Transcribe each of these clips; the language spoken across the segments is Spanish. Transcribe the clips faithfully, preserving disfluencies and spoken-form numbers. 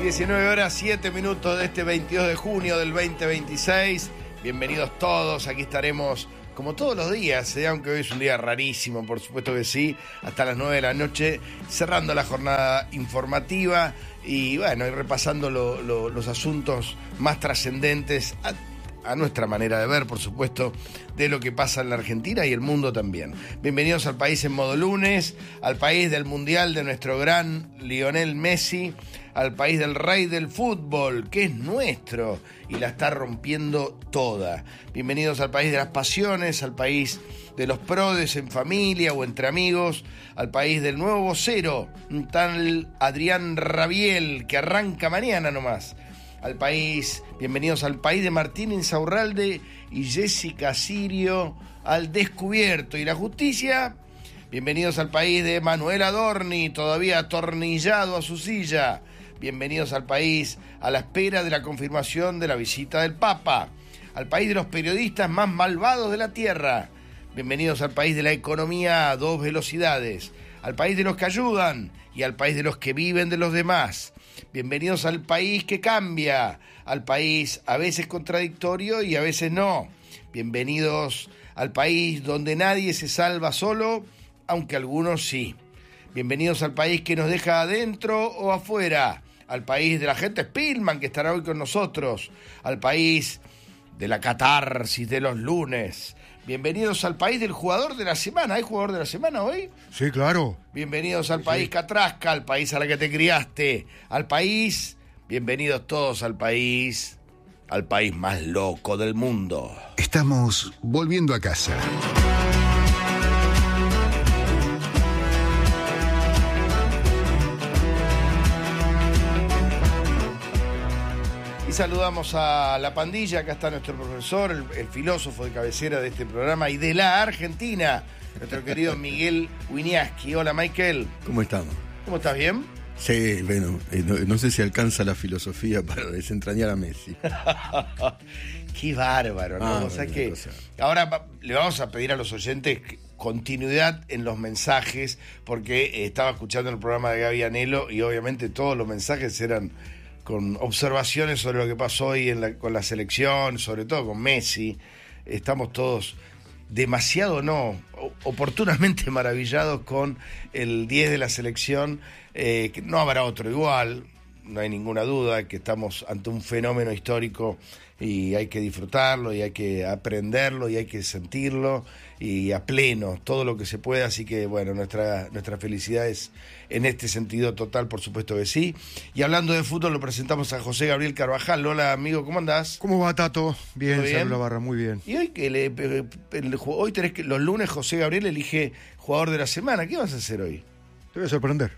diecinueve horas, siete minutos de este veintidós de junio del veinte veintiséis. Bienvenidos todos, aquí estaremos como todos los días, ¿eh? Aunque hoy es un día rarísimo, por supuesto que sí, hasta las nueve de la noche, cerrando la jornada informativa y bueno, y repasando lo, lo, los asuntos más trascendentes a, a nuestra manera de ver, por supuesto, de lo que pasa en la Argentina y el mundo también. Bienvenidos al país en modo lunes, al país del mundial de nuestro gran Lionel Messi, al país del rey del fútbol, que es nuestro y la está rompiendo toda. Bienvenidos al país de las pasiones, al país de los prodes en familia o entre amigos, al país del nuevo vocero, un tal Adrián Rabiel, que arranca mañana nomás. Al país, bienvenidos al país de Martín Insaurralde y Jessica Sirio, al descubierto. Y la justicia, bienvenidos al país de Manuel Adorni, todavía atornillado a su silla. Bienvenidos al país a la espera de la confirmación de la visita del Papa, al país de los periodistas más malvados de la tierra. Bienvenidos al país de la economía a dos velocidades, al país de los que ayudan y al país de los que viven de los demás. Bienvenidos al país que cambia, al país a veces contradictorio y a veces no. Bienvenidos al país donde nadie se salva solo, aunque algunos sí. Bienvenidos al país que nos deja adentro o afuera, al país de la gente Spillman que estará hoy con nosotros, al país de la catarsis de los lunes. Bienvenidos al país del jugador de la semana. ¿Hay jugador de la semana hoy? Sí, claro. Bienvenidos al sí, país sí. Catrasca, al país a la que te criaste, al país, bienvenidos todos al país, al país más loco del mundo. Estamos volviendo a casa. Y saludamos a la pandilla, acá está nuestro profesor, el, el filósofo de cabecera de este programa y de la Argentina, nuestro querido Miguel Wieniawski. Hola, Michael. ¿Cómo estamos? ¿Cómo estás? ¿Bien? Sí, bueno, eh, no, no sé si alcanza la filosofía para desentrañar a Messi. Qué bárbaro, ¿no? Ah, o sea bueno, que cosa. ahora va, le vamos a pedir a los oyentes continuidad en los mensajes, porque eh, estaba escuchando el programa de Gaby Anelo y obviamente todos los mensajes eran con observaciones sobre lo que pasó hoy en la, con la selección, sobre todo con Messi. Estamos todos demasiado, no, oportunamente maravillados con el diez de la selección, eh, que no habrá otro igual, no hay ninguna duda que estamos ante un fenómeno histórico y hay que disfrutarlo y hay que aprenderlo y hay que sentirlo y a pleno, todo lo que se pueda, así que bueno, nuestra, nuestra felicidad es en este sentido total, por supuesto que sí. Y hablando de fútbol lo presentamos a José Gabriel Carvajal. Hola amigo, ¿cómo andás? ¿Cómo va, Tato? Bien, ¿Todo bien? Salud la barra, muy bien. Y hoy que le, el, el, hoy tenés que los lunes José Gabriel elige jugador de la semana. ¿Qué vas a hacer hoy? Te voy a sorprender.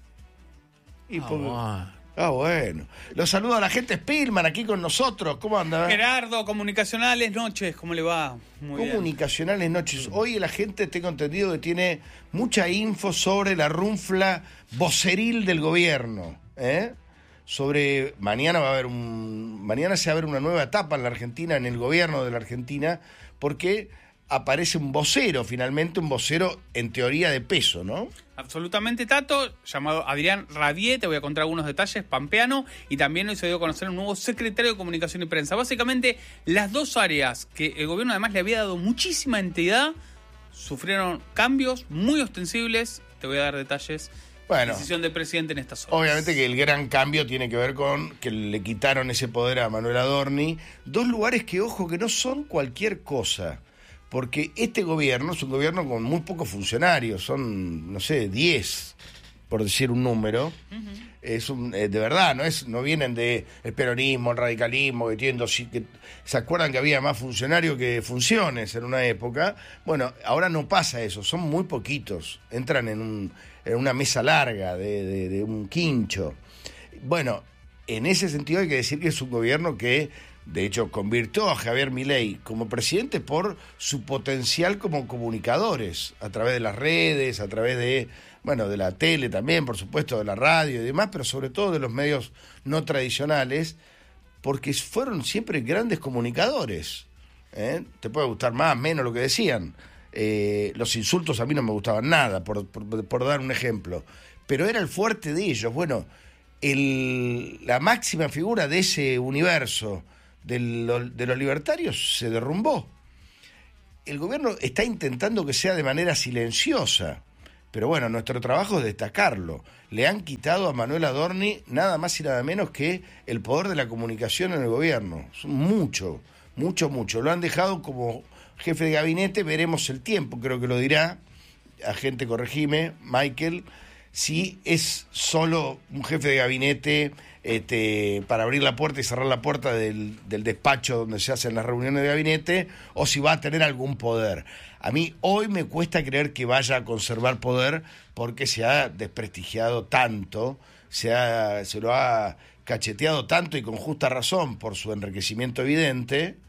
Y Ah, por- bueno. ah, bueno. Los saludo a la gente Spillman aquí con nosotros. ¿Cómo anda? Gerardo, Comunicacionales Noches, ¿cómo le va? Muy bien. Comunicacionales Noches. Hoy la gente, tengo entendido, que tiene mucha info sobre la runfla voceril del gobierno, ¿eh? Sobre mañana va a haber un mañana se va a ver una nueva etapa en la Argentina, en el gobierno de la Argentina, porque aparece un vocero, finalmente un vocero en teoría de peso, ¿no? Absolutamente, Tato, llamado Adrián Rabiel, te voy a contar algunos detalles, pampeano, y también hoy se dio a conocer un nuevo secretario de Comunicación y Prensa. Básicamente, las dos áreas que el gobierno además le había dado muchísima entidad, sufrieron cambios muy ostensibles, te voy a dar detalles. Bueno, Decisión del presidente en estas horas. obviamente que el gran cambio tiene que ver con que le quitaron ese poder a Manuel Adorni. Dos lugares que, ojo, que no son cualquier cosa. Porque este gobierno es un gobierno con muy pocos funcionarios. Son, no sé, diez, por decir un número. Uh-huh. Es un, eh, de verdad, no es no vienen de el peronismo, el radicalismo, que tienen dos, que, ¿se acuerdan que había más funcionarios que funciones en una época? Bueno, ahora no pasa eso, son muy poquitos. Entran en un... en una mesa larga de, de, de un quincho. Bueno, en ese sentido hay que decir que es un gobierno que, de hecho, convirtió a Javier Milei como presidente por su potencial como comunicadores, a través de las redes, a través de, bueno, de la tele también, por supuesto, de la radio y demás, pero sobre todo de los medios no tradicionales, porque fueron siempre grandes comunicadores. ¿eh? Te puede gustar más, menos lo que decían. Eh, los insultos a mí no me gustaban nada, por, por, por dar un ejemplo, pero era el fuerte de ellos. Bueno, el, la máxima figura de ese universo de, lo, de los libertarios se derrumbó. El gobierno está intentando que sea de manera silenciosa, pero bueno, nuestro trabajo es destacarlo. Le han quitado a Manuel Adorni nada más y nada menos que el poder de la comunicación en el gobierno. Mucho, mucho, mucho. Lo han dejado como jefe de gabinete, veremos el tiempo, creo que lo dirá. Agente, corregime, Michael, si es solo un jefe de gabinete este, para abrir la puerta y cerrar la puerta del, del despacho donde se hacen las reuniones de gabinete, o si va a tener algún poder. A mí hoy me cuesta creer que vaya a conservar poder porque se ha desprestigiado tanto, se, ha, se lo ha cacheteado tanto y con justa razón por su enriquecimiento evidente,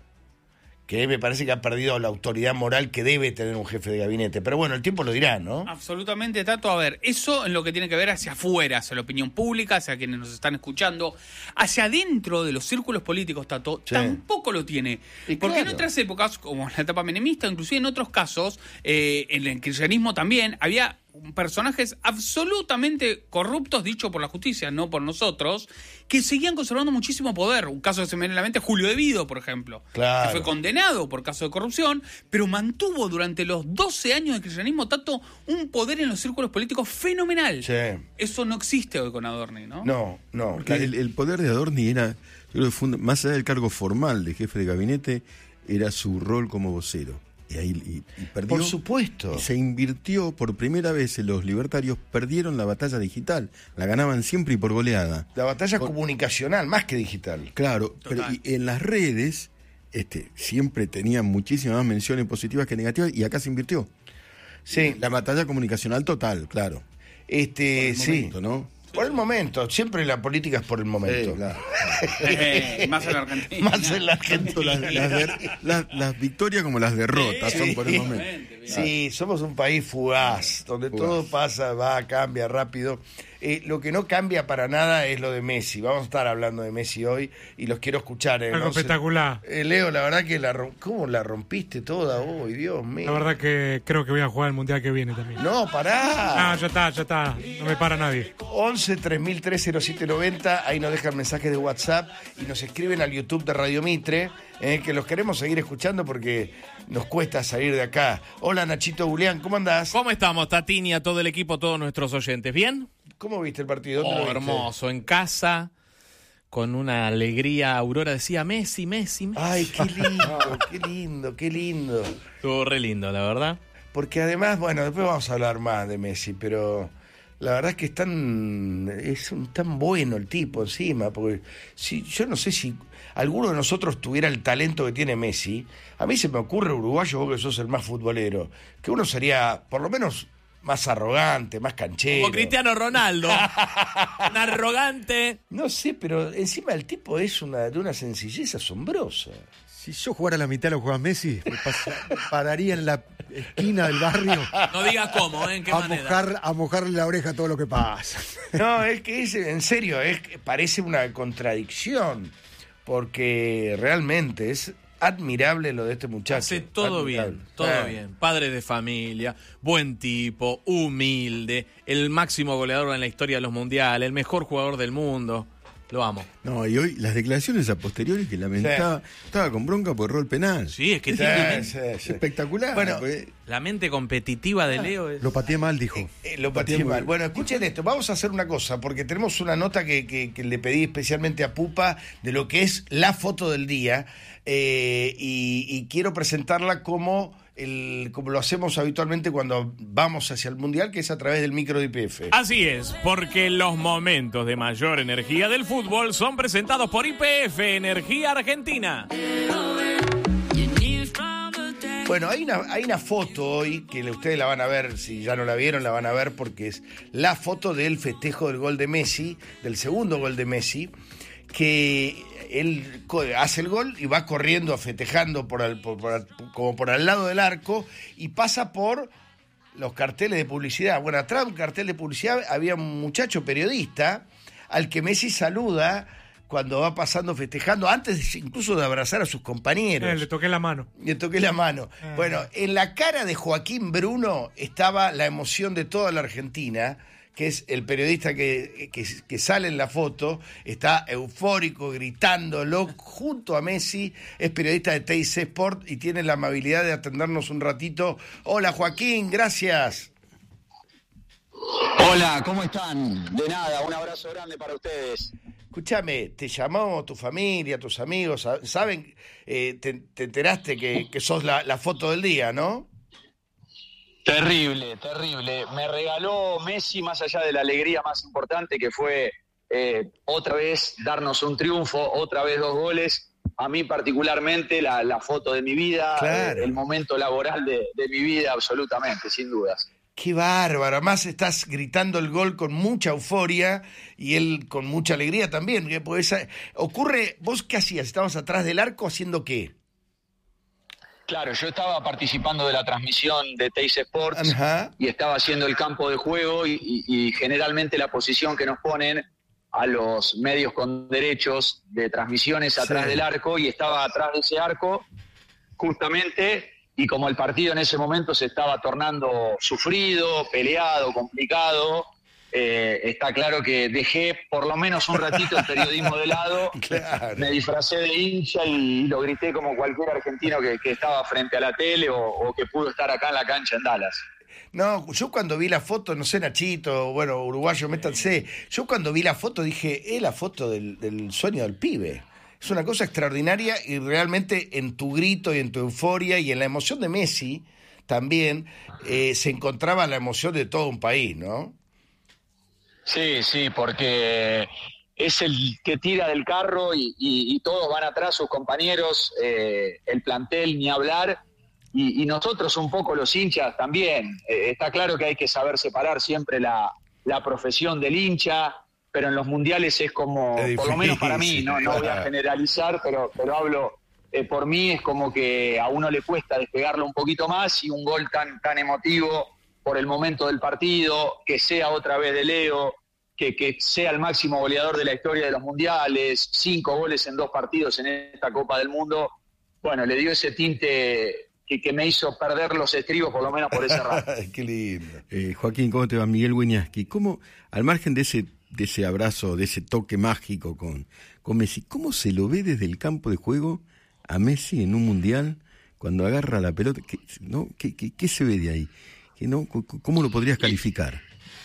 que me parece que ha perdido la autoridad moral que debe tener un jefe de gabinete. Pero bueno, el tiempo lo dirá, ¿no? Absolutamente, Tato. A ver, eso en lo que tiene que ver hacia afuera, hacia la opinión pública, hacia quienes nos están escuchando, hacia adentro de los círculos políticos, Tato, sí. Tampoco lo tiene. Y porque claro. En otras épocas, como en la etapa menemista, inclusive en otros casos, eh, en el kirchnerismo también, había personajes absolutamente corruptos, dicho por la justicia, no por nosotros, que seguían conservando muchísimo poder. Un caso que se me viene a la mente, Julio Devido, por ejemplo, claro. que fue condenado por caso de corrupción, pero mantuvo durante los doce años de kirchnerismo, Tato, un poder en los círculos políticos fenomenal. Sí. Eso no existe hoy con Adorni, ¿no? No, no. Porque el, el poder de Adorni era, yo creo que fue, más allá del cargo formal de jefe de gabinete, era su rol como vocero. Y ahí y, y perdió. Por supuesto. Y se invirtió por primera vez. Los libertarios perdieron la batalla digital. La ganaban siempre y por goleada. La batalla por, comunicacional, más que digital. Claro, pero y en las redes este, siempre tenían muchísimas más menciones positivas que negativas y acá se invirtió. Sí. La batalla comunicacional total, claro. Este, Por el sí. momento, ¿no? Por el momento, siempre la política es por el momento. Sí, claro. Eh, más en la Argentina. Más en la Argentina. Las, las, de- las- las victorias como las derrotas Sí. son por el momento. Sí, somos un país fugaz, donde Fugaz. todo pasa, va, cambia rápido. Eh, lo que no cambia para nada es lo de Messi. Vamos a estar hablando de Messi hoy y los quiero escuchar. eh, Algo no sé. espectacular. Eh, Leo, la verdad que la rom- ¿cómo la rompiste toda hoy? Dios mío. La verdad que creo que voy a jugar el mundial que viene también. No, pará. Ah, ya está, ya está. No me para nadie. once tres mil tres cero siete noventa, ahí nos dejan mensajes de WhatsApp y nos escriben al YouTube de Radio Mitre, eh, que los queremos seguir escuchando porque nos cuesta salir de acá. Hola Nachito Julián, ¿cómo andás? ¿Cómo estamos, Tatini, a todo el equipo, todos nuestros oyentes? ¿Bien? ¿Cómo viste el partido? ¿Dónde lo Oh, viste? hermoso, en casa, con una alegría. Aurora decía Messi, Messi, Messi. Ay, qué lindo, qué lindo, qué lindo. Estuvo re lindo, la verdad. Porque además, bueno, después vamos a hablar más de Messi, pero la verdad es que es tan, es un, tan bueno el tipo encima, porque si, yo no sé si alguno de nosotros tuviera el talento que tiene Messi, a mí se me ocurre, uruguayo, vos que sos el más futbolero, que uno sería, por lo menos, más arrogante, más canchero. Como Cristiano Ronaldo. Un arrogante. No sé, pero encima el tipo es una, de una sencillez asombrosa. Si yo jugara la mitad de lo que juega Messi, me pas- pararía en la esquina del barrio No digas cómo, ¿eh? ¿En qué a, manera? mojar, a mojarle la oreja a todo lo que pasa. No, es que es, en serio, es que parece una contradicción, porque realmente es admirable lo de este muchacho. Hace todo Admirable. bien, todo Ah. bien. Padre de familia, buen tipo, humilde, el máximo goleador en la historia de los mundiales, el mejor jugador del mundo. Lo amo. No, y hoy las declaraciones a posteriori que lamentaba, estaba con bronca por rol penal. Sí, es que Sí, tiene una men- sí, sí. Espectacular. Bueno, porque- la mente competitiva de Leo es... Lo pateé mal, dijo. Eh, lo pateé Pateé mal. muy- Bueno, escuchen esto, vamos a hacer una cosa, porque tenemos una nota que, que- que le pedí especialmente a Pupa de lo que es la foto del día, eh, y, y quiero presentarla como, el, como lo hacemos habitualmente cuando vamos hacia el Mundial, que es a través del micro de I P F. Así es, porque los momentos de mayor energía del fútbol son presentados por I P F, Energía Argentina. Bueno, hay una, hay una foto hoy que ustedes la van a ver, si ya no la vieron, la van a ver porque es la foto del festejo del gol de Messi, del segundo gol de Messi, que él co- hace el gol y va corriendo, festejando por al- por- por al- como por al lado del arco y pasa por los carteles de publicidad. Bueno, atrás de un cartel de publicidad había un muchacho periodista al que Messi saluda cuando va pasando festejando, antes incluso de abrazar a sus compañeros. Eh, le toqué la mano. Le toqué la mano. Ah. Bueno, en la cara de Joaquín Bruno estaba la emoción de toda la Argentina, que es el periodista que, que, que sale en la foto, está eufórico, gritándolo junto a Messi, es periodista de T I C Sport y tiene la amabilidad de atendernos un ratito. Hola Joaquín, gracias. Hola, ¿cómo están? De nada, un abrazo grande para ustedes. Escúchame, te llamó tu familia, tus amigos, ¿saben? Eh, te, te enteraste que, que sos la, la foto del día, ¿no? Terrible, terrible. Me regaló Messi, más allá de la alegría más importante, que fue eh, otra vez darnos un triunfo, otra vez dos goles. A mí particularmente la, la foto de mi vida, claro. eh, el momento laboral de, de mi vida, absolutamente, sin dudas. Qué bárbaro, además estás gritando el gol con mucha euforia y él con mucha alegría también. Pues, ocurre, ¿vos qué hacías? ¿Estabas atrás del arco haciendo qué? Claro, yo estaba participando de la transmisión de T I C Sports. Ajá. Y estaba haciendo el campo de juego y, y, y generalmente la posición que nos ponen a los medios con derechos de transmisiones atrás sí. del arco, y estaba atrás de ese arco justamente. Y como el partido en ese momento se estaba tornando sufrido, peleado, complicado, eh, está claro que dejé por lo menos un ratito el periodismo de lado, claro. Me disfracé de hincha y, y lo grité como cualquier argentino que, que estaba frente a la tele o, o que pudo estar acá en la cancha en Dallas. No, yo cuando vi la foto, no sé, Nachito, bueno, uruguayo, métanse, yo cuando vi la foto dije, es la foto del, del sueño del pibe. Es una cosa extraordinaria y realmente en tu grito y en tu euforia y en la emoción de Messi también eh, se encontraba la emoción de todo un país, ¿no? Sí, sí, porque es el que tira del carro y, y, y todos van atrás, sus compañeros, eh, el plantel, ni hablar, y, y nosotros un poco los hinchas también. Eh, está claro que hay que saber separar siempre la, la profesión del hincha, pero en los mundiales es como, es por lo menos para mí, no, no voy a generalizar, pero, pero hablo eh, por mí, es como que a uno le cuesta despegarlo un poquito más, y un gol tan, tan emotivo por el momento del partido, que sea otra vez de Leo, que, que sea el máximo goleador de la historia de los mundiales, cinco goles en dos partidos en esta Copa del Mundo, bueno, le dio ese tinte que, que me hizo perder los estribos, por lo menos por ese rato. Qué lindo. Eh, Joaquín, ¿cómo te va? Miguel Wiñaski. ¿Cómo, al margen de ese de ese abrazo, de ese toque mágico con, con Messi, cómo se lo ve desde el campo de juego a Messi en un mundial cuando agarra la pelota? ¿Qué, no? ¿Qué, qué, qué se ve de ahí? ¿Qué, no? ¿Cómo lo podrías calificar?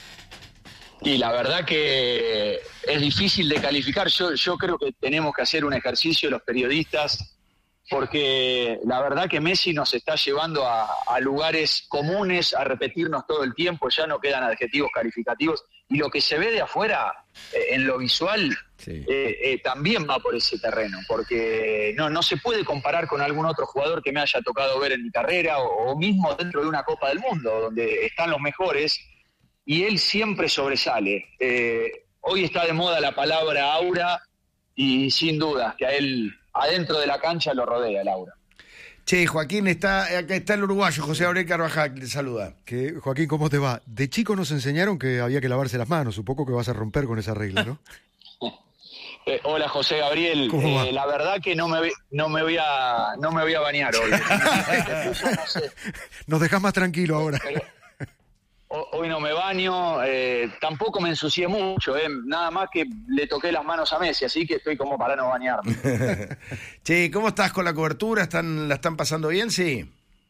Y la verdad que es difícil de calificar. Yo, yo creo que tenemos que hacer un ejercicio los periodistas, porque la verdad que Messi nos está llevando a, a lugares comunes, a repetirnos todo el tiempo, ya no quedan adjetivos calificativos, y lo que se ve de afuera, eh, en lo visual, sí. eh, eh, también va por ese terreno, porque no, no se puede comparar con algún otro jugador que me haya tocado ver en mi carrera, o, o mismo dentro de una Copa del Mundo, donde están los mejores, y él siempre sobresale. Eh, hoy está de moda la palabra aura, y sin duda que a él adentro de la cancha lo rodea el aura. Che, Joaquín, está acá está el uruguayo, José Gabriel Carvajal, te saluda. Que, Joaquín, ¿cómo te va? De chico nos enseñaron que había que lavarse las manos, supongo que vas a romper con esa regla, ¿no? eh, hola, José Gabriel. Eh, la verdad que no me, no me voy a no me voy a bañar hoy. no sé. Nos dejás más tranquilo ahora. Pero, hoy no me baño, eh, tampoco me ensucié mucho, eh, nada más que le toqué las manos a Messi, así que estoy como para no bañarme. Che, ¿cómo estás con la cobertura? ¿Están, ¿La están pasando bien? Sí.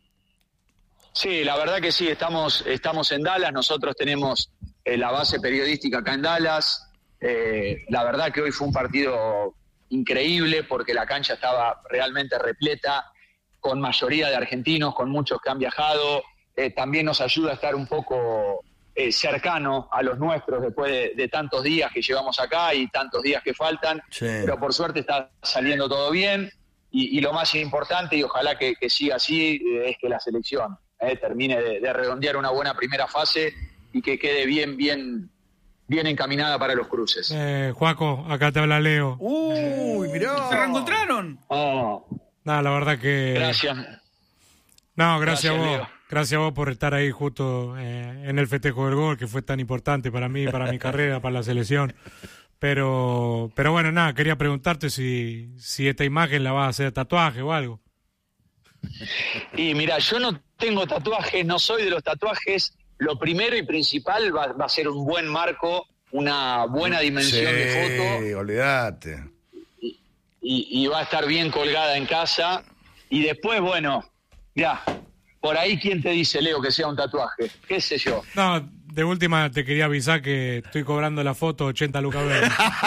Sí, la verdad que sí, estamos, estamos en Dallas, nosotros tenemos eh, la base periodística acá en Dallas. Eh, la verdad que hoy fue un partido increíble porque la cancha estaba realmente repleta, con mayoría de argentinos, con muchos que han viajado. Eh, también nos ayuda a estar un poco eh, cercano a los nuestros después de, de tantos días que llevamos acá y tantos días que faltan, sí. Pero por suerte está saliendo todo bien y, y lo más importante, y ojalá que, que siga así, eh, es que la selección eh, termine de, de redondear una buena primera fase y que quede bien, bien, bien encaminada para los cruces. Eh, Juaco, acá te habla Leo. Uy, mirá. ¿Se reencontraron? Oh. No, la verdad que... Gracias. No, gracias, gracias a vos. Leo. Gracias a vos por estar ahí justo eh, en el festejo del gol, que fue tan importante para mí, para mi carrera, para la selección. Pero pero bueno, nada, quería preguntarte si, si esta imagen la vas a hacer tatuaje o algo. Y mira, yo no tengo tatuajes, no soy de los tatuajes. lo primero y principal va, va a ser un buen marco, una buena dimensión sí, de foto. Olvídate. Y, y, y va a estar bien colgada en casa. Y después, bueno, ya, por ahí, ¿quién te dice, Leo, que sea un tatuaje? ¿Qué sé yo? No, de última te quería avisar que estoy cobrando la foto ochenta lucas veinte.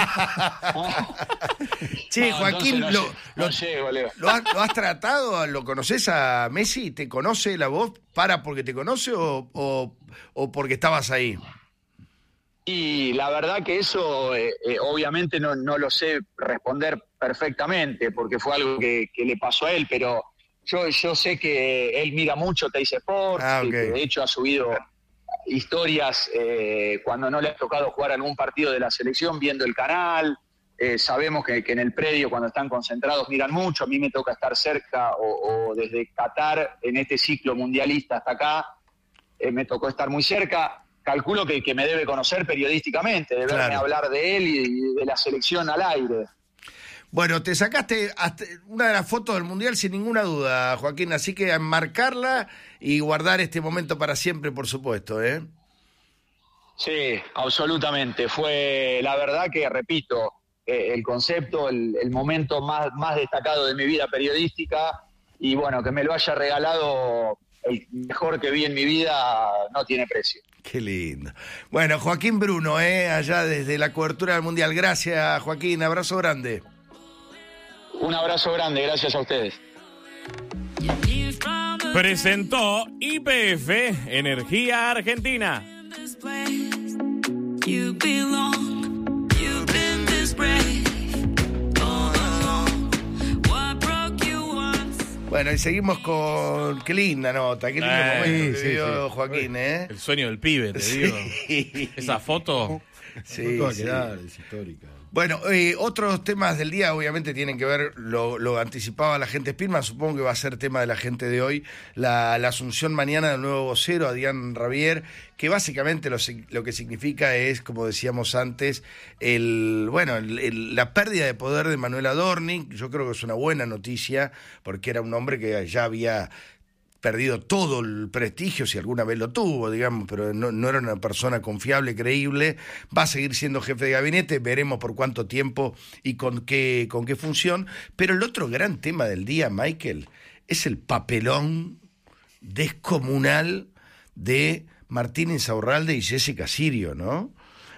Che, No, Joaquín, no lo, lle- lo- no llego, Leo. ¿lo has, lo has tratado? ¿Lo conoces a Messi? ¿Te conoce la voz? ¿Para porque te conoce o, o, o porque estabas ahí? Y la verdad que eso, eh, eh, obviamente no, no lo sé responder perfectamente, porque fue algo que, que le pasó a él, pero yo, yo sé que él mira mucho Teis Sports, Ah, y ok. que de hecho ha subido historias eh, cuando no le ha tocado jugar algún partido de la selección viendo el canal. Eh, sabemos que, que en el predio, cuando están concentrados, miran mucho. A mí me toca estar cerca, o, o desde Qatar, en este ciclo mundialista hasta acá, eh, me tocó estar muy cerca. Calculo que, que me debe conocer periodísticamente, de verme Claro. hablar de él y, y de la selección al aire. Bueno, te sacaste hasta una de las fotos del Mundial sin ninguna duda, Joaquín, así que a enmarcarla y guardar este momento para siempre, por supuesto, ¿eh? Sí, absolutamente. Fue, la verdad que, repito, eh, el concepto, el, el momento más, más destacado de mi vida periodística, y bueno, que me lo haya regalado el mejor que vi en mi vida, no tiene precio. Qué lindo. Bueno, Joaquín Bruno, ¿eh? Allá desde la cobertura del Mundial. Gracias, Joaquín, abrazo grande. Un abrazo grande, gracias a ustedes. Presentó Y P F Energía Argentina. You belong. You've been this brave all along. What broke you once? Bueno, y seguimos con... Qué linda nota, qué lindo Eh, momento que sí, vivió sí. Joaquín, ¿eh? El sueño del pibe, te digo. Sí. Esa foto. Sí, va a sí. quedar, es histórica. Bueno, eh, otros temas del día obviamente tienen que ver, lo, lo anticipaba la gente Spilman, supongo que va a ser tema de la gente de hoy, la, la asunción mañana del nuevo vocero, Adrián Rabier, que básicamente lo, si- lo que significa es, como decíamos antes, el bueno el- el- la pérdida de poder de Manuel Adorni. Yo creo que es una buena noticia, porque era un hombre que ya había perdido todo el prestigio, si alguna vez lo tuvo, digamos, pero no, no era una persona confiable, creíble. Va a seguir siendo jefe de gabinete, veremos por cuánto tiempo y con qué, con qué función. Pero el otro gran tema del día, Michael, es el papelón descomunal de Martín Insaurralde y Jessica Sirio, ¿no?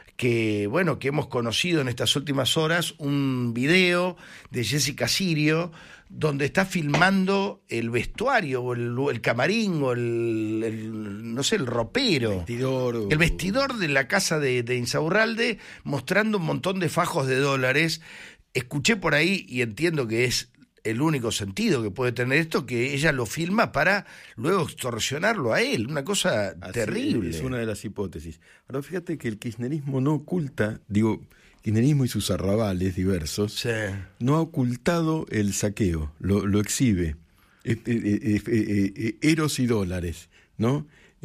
Que, bueno, que hemos conocido en estas últimas horas un video de Jessica Sirio donde está filmando el vestuario o el, el camarín o el, el, no sé, el ropero. Vestidor, o- El vestidor de la casa de, de Insaurralde, mostrando un montón de fajos de dólares. Escuché por ahí, y entiendo que es el único sentido que puede tener esto, que ella lo filma para luego extorsionarlo a él. Una cosa Así terrible. Es una de las hipótesis. Ahora, fíjate que el kirchnerismo no oculta, digo, kirchnerismo y sus arrabales diversos, Sí. no ha ocultado el saqueo, lo, lo exhibe. Eh, eh, eh, eh, eh, Eros y dólares, ¿no?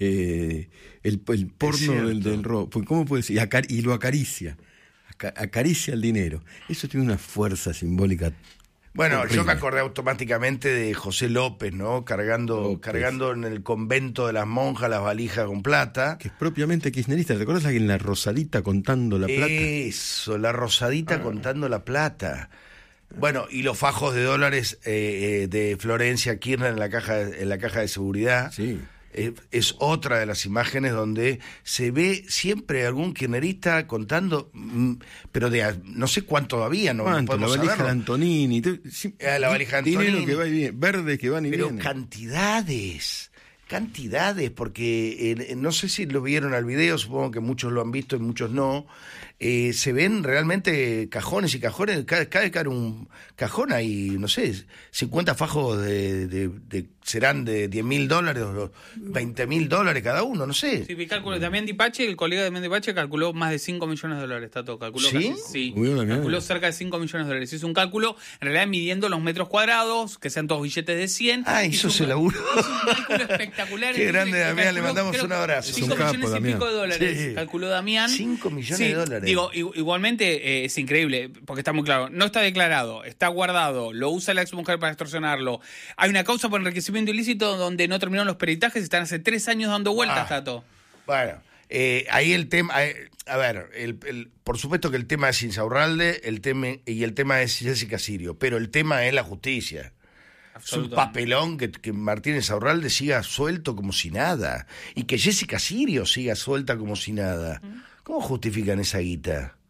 Eh, el, el porno cierto. del, del robo. Pues, ¿cómo puede ser? Y, acar- y lo acaricia. Aca- acaricia el dinero. Eso tiene una fuerza simbólica. Bueno, horrible. yo me acordé automáticamente de José López, ¿no? Cargando, López. cargando en el convento de las monjas las valijas con plata. Que es propiamente kirchnerista. ¿Te acuerdas en la Rosalita contando la plata? Eso, la rosadita contando la plata. Bueno, y los fajos de dólares eh, eh, de Florencia Kirchner en la caja de, en la caja de seguridad. Sí. Eh, es otra de las imágenes donde se ve siempre algún kirchnerista contando, mm, pero de a- no sé cuánto todavía, no, no ¿Cuánto? La podemos valija saberlo. de Antonini. te- sí, Eh, la valija de dinero Antonini. que va y viene. Verdes que van y Pero vienen. cantidades, cantidades, porque eh, no sé si lo vieron al video, supongo que muchos lo han visto y muchos no. Eh, se ven realmente cajones y cajones, cada, cada, cada un cajón hay, no sé, cincuenta fajos de, de- de- serán de diez mil dólares o veinte mil dólares cada uno, no sé. Sí, vi cálculo. Damián Dipache, el colega de Damián Dipache, calculó más de cinco millones de dólares. Tato, calculó ¿Sí? casi. Sí, Muy bien, Damián. calculó cerca de cinco millones de dólares. Hizo un cálculo, en realidad midiendo los metros cuadrados, que sean todos billetes de cien. Ah, hizo ese laburo. Hizo un cálculo espectacular. Qué grande, Calculó, Damián, le mandamos creo, un abrazo. Es cinco un capo, millones y Damián. pico de dólares, Sí. calculó Damián. Cinco millones Sí, de dólares. Digo, i- igualmente eh, es increíble, porque está muy claro. No está declarado, está guardado, lo usa la ex mujer para extorsionarlo. Hay una causa por enriquecimiento ilícito donde no terminaron los peritajes, están hace tres años dando vueltas, Ah. Tato. Bueno, eh, ahí el tema, eh, a ver, el, el- por supuesto que el tema es Insaurralde, el tema y el tema es Jessica Sirio, pero el tema es la justicia. Es un Absolutamente. papelón que, que Martín Insaurralde siga suelto como si nada y que Jessica Sirio siga suelta como si nada. ¿Cómo justifican esa guita?